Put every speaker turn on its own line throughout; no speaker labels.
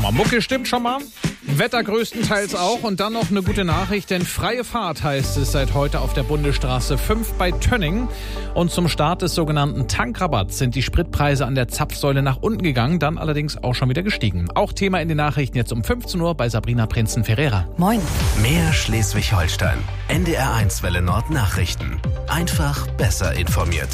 mal, Mucke stimmt schon mal. Wetter größtenteils auch und dann noch eine gute Nachricht, denn freie Fahrt heißt es seit heute auf der Bundesstraße 5 bei Tönning. Und zum Start des sogenannten Tankrabatts sind die Spritpreise an der Zapfsäule nach unten gegangen, dann allerdings auch schon wieder gestiegen. Auch Thema in den Nachrichten jetzt um 15 Uhr bei Sabrina Prinzen-Ferreira.
Moin.
Mehr Schleswig-Holstein. NDR1 Welle Nord Nachrichten. Einfach besser informiert.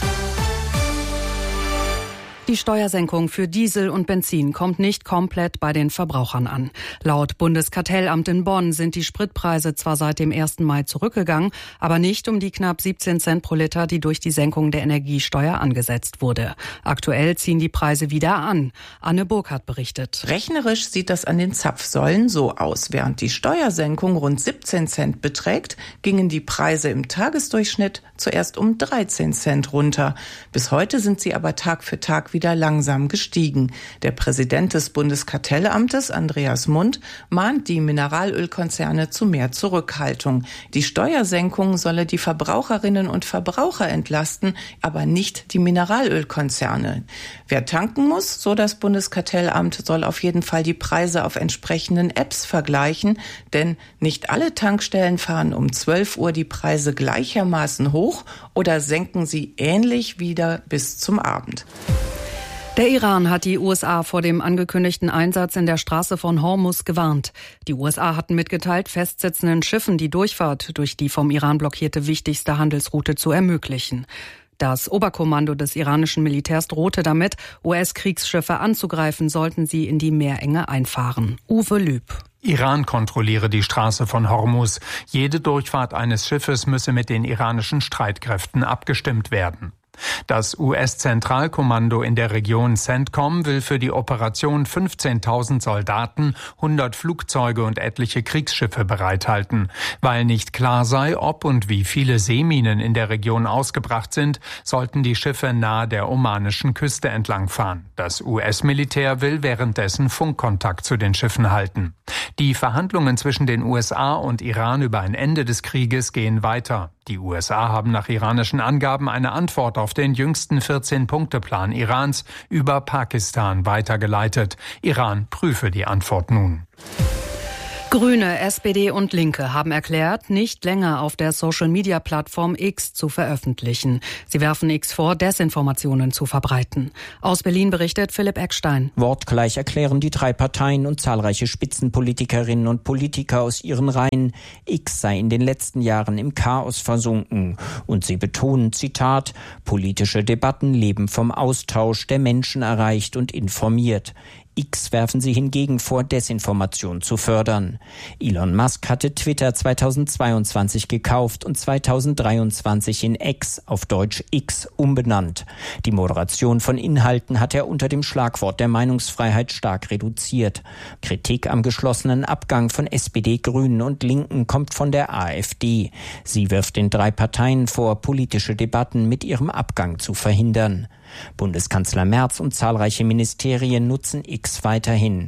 Die Steuersenkung für Diesel und Benzin kommt nicht komplett bei den Verbrauchern an. Laut Bundeskartellamt in Bonn sind die Spritpreise zwar seit dem 1. Mai zurückgegangen, aber nicht um die knapp 17 Cent pro Liter, die durch die Senkung der Energiesteuer angesetzt wurde. Aktuell ziehen die Preise wieder an. Anne Burkhardt berichtet.
Rechnerisch sieht das an den Zapfsäulen so aus. Während die Steuersenkung rund 17 Cent beträgt, gingen die Preise im Tagesdurchschnitt zuerst um 13 Cent runter. Bis heute sind sie aber Tag für Tag wieder langsam gestiegen. Der Präsident des Bundeskartellamtes, Andreas Mund, mahnt die Mineralölkonzerne zu mehr Zurückhaltung. Die Steuersenkung solle die Verbraucherinnen und Verbraucher entlasten, aber nicht die Mineralölkonzerne. Wer tanken muss, so das Bundeskartellamt, soll auf jeden Fall die Preise auf entsprechenden Apps vergleichen, denn nicht alle Tankstellen fahren um 12 Uhr die Preise gleichermaßen hoch oder senken sie ähnlich wieder bis zum Abend.
Der Iran hat die USA vor dem angekündigten Einsatz in der Straße von Hormuz gewarnt. Die USA hatten mitgeteilt, festsitzenden Schiffen die Durchfahrt durch die vom Iran blockierte wichtigste Handelsroute zu ermöglichen. Das Oberkommando des iranischen Militärs drohte damit, US-Kriegsschiffe anzugreifen, sollten sie in die Meerenge einfahren. Uwe Lüb.
Iran kontrolliere die Straße von Hormuz. Jede Durchfahrt eines Schiffes müsse mit den iranischen Streitkräften abgestimmt werden. Das US-Zentralkommando in der Region CENTCOM will für die Operation 15.000 Soldaten, 100 Flugzeuge und etliche Kriegsschiffe bereithalten. Weil nicht klar sei, ob und wie viele Seeminen in der Region ausgebracht sind, sollten die Schiffe nahe der omanischen Küste entlangfahren. Das US-Militär will währenddessen Funkkontakt zu den Schiffen halten. Die Verhandlungen zwischen den USA und Iran über ein Ende des Krieges gehen weiter. Die USA haben nach iranischen Angaben eine Antwort auf den jüngsten 14-Punkte-Plan Irans über Pakistan weitergeleitet. Iran prüfe die Antwort nun.
Grüne, SPD und Linke haben erklärt, nicht länger auf der Social-Media-Plattform X zu veröffentlichen. Sie werfen X vor, Desinformationen zu verbreiten. Aus Berlin berichtet Philipp Eckstein.
Wortgleich erklären die drei Parteien und zahlreiche Spitzenpolitikerinnen und Politiker aus ihren Reihen, X sei in den letzten Jahren im Chaos versunken. Und sie betonen, Zitat, politische Debatten leben vom Austausch der Menschen erreicht und informiert. X werfen sie hingegen vor, Desinformation zu fördern. Elon Musk hatte Twitter 2022 gekauft und 2023 in X, auf Deutsch X, umbenannt. Die Moderation von Inhalten hat er unter dem Schlagwort der Meinungsfreiheit stark reduziert. Kritik am geschlossenen Abgang von SPD, Grünen und Linken kommt von der AfD. Sie wirft den drei Parteien vor, politische Debatten mit ihrem Abgang zu verhindern. Bundeskanzler Merz und zahlreiche Ministerien nutzen X weiterhin.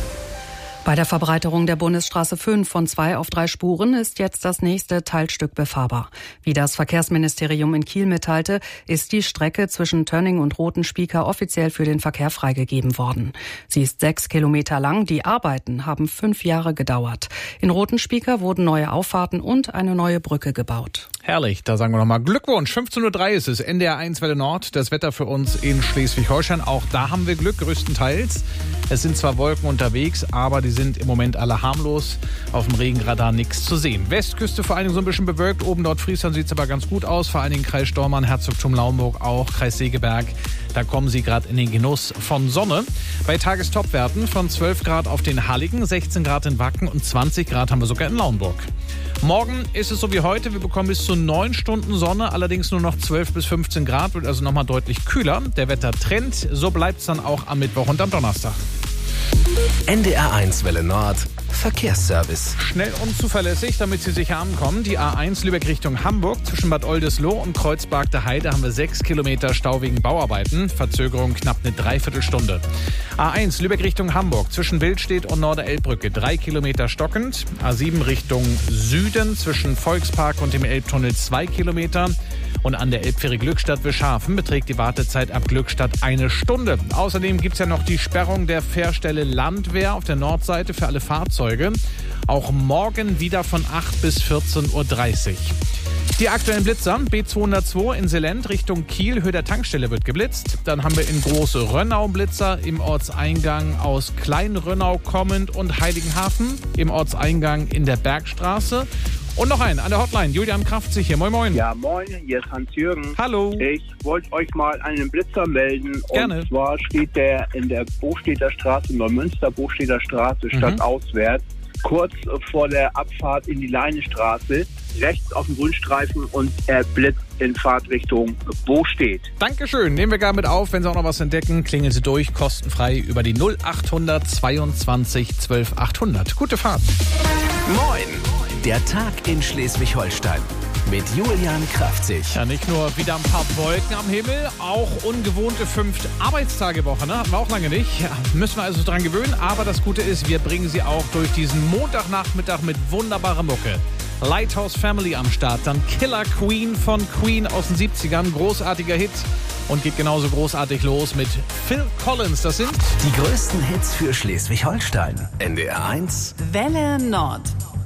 Bei der Verbreiterung der Bundesstraße 5 von 2 auf 3 Spuren ist jetzt das nächste Teilstück befahrbar. Wie das Verkehrsministerium in Kiel mitteilte, ist die Strecke zwischen Tönning und Rothenspieker offiziell für den Verkehr freigegeben worden. Sie ist 6 Kilometer lang. Die Arbeiten haben 5 Jahre gedauert. In Rothenspieker wurden neue Auffahrten und eine neue Brücke gebaut.
Herrlich, da sagen wir nochmal Glückwunsch. 15.03 Uhr ist es, NDR1 Welle Nord. Das Wetter für uns in Schleswig-Holstein. Auch da haben wir Glück, größtenteils. Es sind zwar Wolken unterwegs, aber die sind im Moment alle harmlos. Auf dem Regenradar nichts zu sehen. Westküste vor allen Dingen so ein bisschen bewölkt. Oben dort Friesland sieht es aber ganz gut aus. Vor allen Dingen Kreis Stormarn, Herzogtum Lauenburg auch, Kreis Segeberg. Da kommen Sie gerade in den Genuss von Sonne. Bei Tagestopwerten von 12 Grad auf den Halligen, 16 Grad in Wacken und 20 Grad haben wir sogar in Lauenburg. Morgen ist es so wie heute. Wir bekommen bis zu 9 Stunden Sonne, allerdings nur noch 12 bis 15 Grad, wird also nochmal deutlich kühler. Der Wettertrend, so bleibt es dann auch am Mittwoch und am Donnerstag.
NDR1 Welle Nord Verkehrsservice.
Schnell und zuverlässig, damit Sie sicher ankommen. Die A1 Lübeck Richtung Hamburg. Zwischen Bad Oldesloe und Kreuzberg der Heide haben wir 6 Kilometer Stau wegen Bauarbeiten. Verzögerung knapp eine Dreiviertelstunde. A1 Lübeck Richtung Hamburg. Zwischen Wildstedt und Norderelbbrücke 3 Kilometer stockend. A7 Richtung Süden. Zwischen Volkspark und dem Elbtunnel 2 Kilometer. Und an der Elbfähre Glückstadt-Wischhafen beträgt die Wartezeit ab Glückstadt 1 Stunde. Außerdem gibt es ja noch die Sperrung der Fährstelle Landwehr auf der Nordseite für alle Fahrzeuge. Auch morgen wieder von 8 bis 14.30 Uhr. Die aktuellen Blitzer, B202 in Selend Richtung Kiel, Höhe der Tankstelle wird geblitzt. Dann haben wir in Große Rönnau Blitzer im Ortseingang aus Klein-Rönnau kommend und Heiligenhafen, im Ortseingang in der Bergstraße. Und noch einen an der Hotline, Julian Kraftzig hier. Moin, moin.
Ja, moin, hier ist Hans-Jürgen.
Hallo.
Ich wollte euch mal einen Blitzer melden.
Gerne.
Und zwar steht der in der Bostädter Straße, Neumünster Bostädter Straße, stadtauswärts, kurz vor der Abfahrt in die Leinestraße, rechts auf dem Grünstreifen und er blitzt in Fahrtrichtung Bostedt.
Dankeschön. Nehmen wir gerne mit auf. Wenn Sie auch noch was entdecken, klingeln Sie durch, kostenfrei über die 0800 22 12 800. Gute Fahrt.
Moin, der Tag in Schleswig-Holstein mit Julian Kraftzig.
Ja, nicht nur wieder ein paar Wolken am Himmel, auch ungewohnte 5-Arbeitstage-Woche, ne? Hatten wir auch lange nicht. Ja, müssen wir also dran gewöhnen, aber das Gute ist, wir bringen Sie auch durch diesen Montagnachmittag mit wunderbarer Mucke. Lighthouse Family am Start, dann Killer Queen von Queen aus den 70ern, großartiger Hit. Und geht genauso großartig los mit Phil Collins. Das sind
die größten Hits für Schleswig-Holstein. NDR 1
Welle Nord.